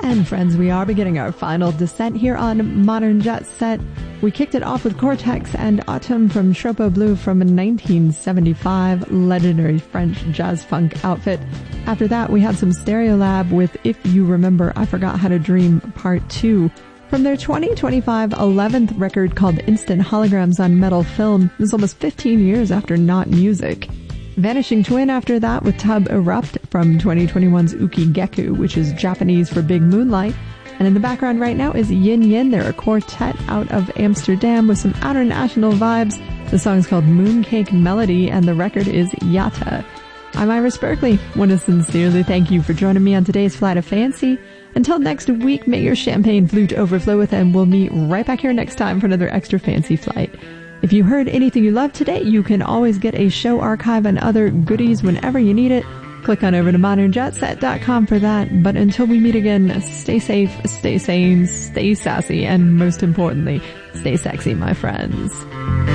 And friends, we are beginning our final descent here on Modern Jet Set. We kicked it off with Cortex and Autumn from Chapeau Bleu from a 1975 legendary French jazz funk outfit. After that, we had some Stereolab with If You Remember I Forgot How to Dream Part 2 from their 2025 11th record called Instant Holograms on Metal Film. This is almost 15 years after Not Music. Vanishing Twin after that with Tub Erupt from 2021's Uki Geku, which is Japanese for Big Moonlight. And in the background right now is Yin Yin. They're a quartet out of Amsterdam with some international vibes. The song's called Mooncake Melody and the record is Yata. I'm Iris Berkeley. Want to sincerely thank you for joining me on today's Flight of Fancy. Until next week, may your champagne flute overflow with, and we'll meet right back here next time for another extra fancy flight. If you heard anything you loved today, you can always get a show archive and other goodies whenever you need it. Click on over to modernjetset.com for that. But until we meet again, stay safe, stay sane, stay sassy, and most importantly, stay sexy, my friends.